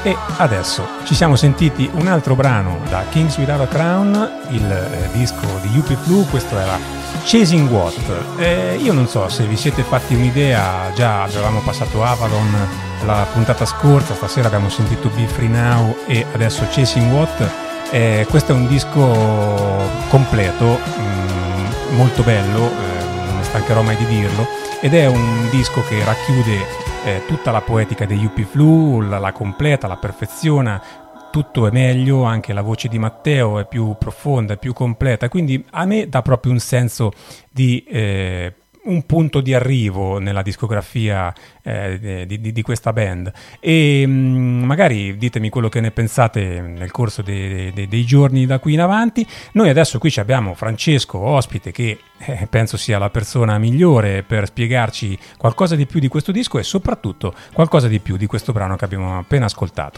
E adesso ci siamo sentiti un altro brano da Kings Without a Crown, il disco di UP Flu. Questo era Chasing What. Io non so se vi siete fatti un'idea, già avevamo passato Avalon la puntata scorsa, stasera abbiamo sentito Be Free Now e adesso Chasing What. Questo è un disco completo, molto bello, non mi stancherò mai di dirlo, ed è un disco che racchiude tutta la poetica degli UP Flu, la completa, la perfeziona, tutto è meglio, anche la voce di Matteo è più profonda, è più completa, quindi a me dà proprio un senso di un punto di arrivo nella discografia di questa band. E magari ditemi quello che ne pensate nel corso dei giorni da qui in avanti. Noi adesso qui abbiamo Francesco ospite, che penso sia la persona migliore per spiegarci qualcosa di più di questo disco e soprattutto qualcosa di più di questo brano che abbiamo appena ascoltato.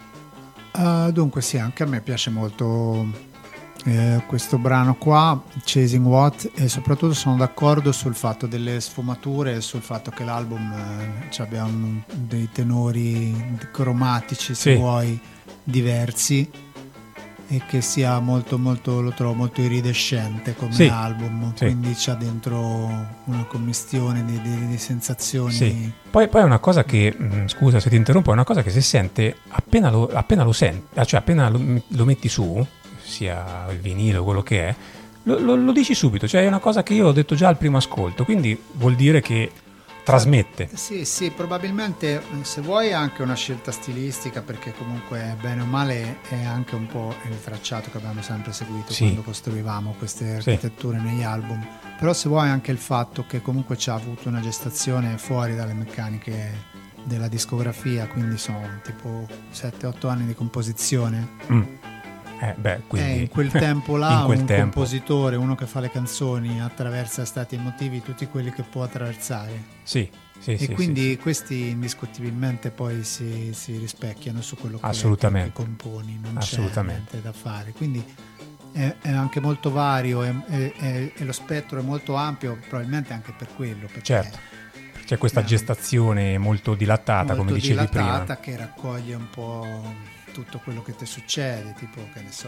Dunque sì, anche a me piace molto questo brano qua, Chasing What, e soprattutto sono d'accordo sul fatto delle sfumature e sul fatto che l'album abbia dei tenori cromatici, se vuoi, diversi, e che sia molto molto, lo trovo molto iridescente come album, quindi c'ha dentro una commistione di sensazioni. Poi è una cosa che, scusa se ti interrompo, è una cosa che si sente appena lo senti, cioè appena lo metti su, sia il vinile o quello che è, lo dici subito, cioè è una cosa che io ho detto già al primo ascolto, quindi vuol dire che trasmette. Sì, probabilmente, se vuoi, è anche una scelta stilistica, perché comunque bene o male è anche un po' il tracciato che abbiamo sempre seguito quando costruivamo queste architetture negli album, però se vuoi anche il fatto che comunque ci ha avuto una gestazione fuori dalle meccaniche della discografia, quindi sono tipo 7-8 anni di composizione. Quindi in quel tempo là compositore, uno che fa le canzoni, attraversa stati emotivi tutti quelli che può attraversare. Quindi questi indiscutibilmente poi si rispecchiano su quello che componi, non c'è niente da fare. Quindi è anche molto vario e lo spettro è molto ampio, probabilmente anche per quello. Certo, c'è questa gestazione molto dilatata, come dicevi prima, che raccoglie un po' tutto quello che ti succede, tipo, che ne so,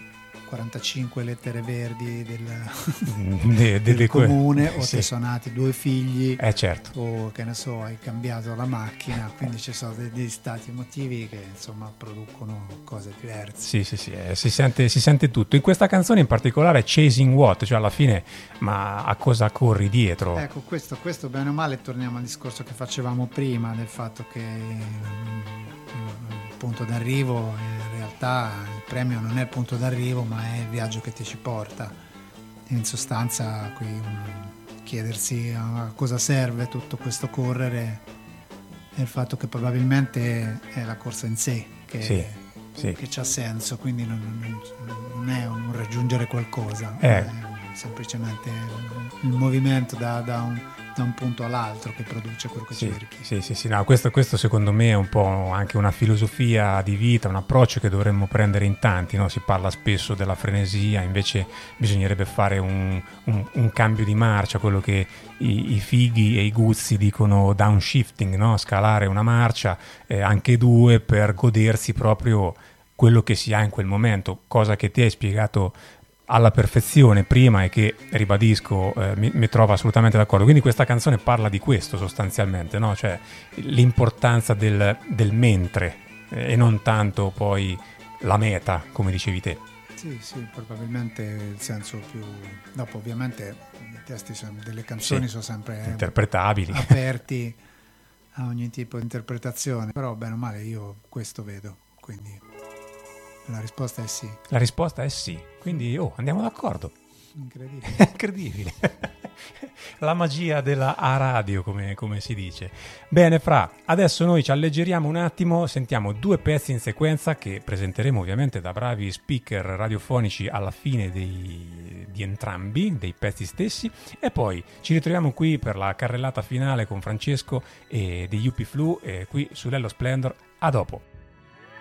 45 lettere verdi del comune, o ti sono nati 2 figli, o che ne so, hai cambiato la macchina, quindi ci sono degli stati emotivi che insomma producono cose diverse. Si sente tutto. In questa canzone in particolare, Chasing What, cioè alla fine, ma a cosa corri dietro? Ecco, questo bene o male torniamo al discorso che facevamo prima, del fatto che punto d'arrivo, in realtà il premio non è il punto d'arrivo, ma è il viaggio che ti ci porta. In sostanza, qui chiedersi a cosa serve tutto questo correre, è il fatto che probabilmente è la corsa in sé che c'ha senso, quindi non è un raggiungere qualcosa, è semplicemente il movimento da un punto all'altro che produce quello che cerchi. No, questo secondo me è un po' anche una filosofia di vita, un approccio che dovremmo prendere in tanti, no? Si parla spesso della frenesia, invece bisognerebbe fare un cambio di marcia, quello che i fighi e i guzzi dicono downshifting, no? Scalare una marcia, anche 2, per godersi proprio quello che si ha in quel momento, cosa che ti hai spiegato alla perfezione prima e che, ribadisco, mi trovo assolutamente d'accordo. Quindi questa canzone parla di questo sostanzialmente, no? Cioè l'importanza del mentre e non tanto poi la meta, come dicevi te. Sì, probabilmente il senso più... Dopo ovviamente i testi delle canzoni sono sempre interpretabili, aperti a ogni tipo di interpretazione, però bene o male io questo vedo, quindi... La risposta è sì. La risposta è sì, quindi andiamo d'accordo. Incredibile. La magia della A-Radio, come si dice. Bene, Fra, adesso noi ci alleggeriamo un attimo, sentiamo 2 pezzi in sequenza che presenteremo ovviamente da bravi speaker radiofonici alla fine di entrambi, dei pezzi stessi, e poi ci ritroviamo qui per la carrellata finale con Francesco e di UP Flu qui su Lello Splendor. A dopo.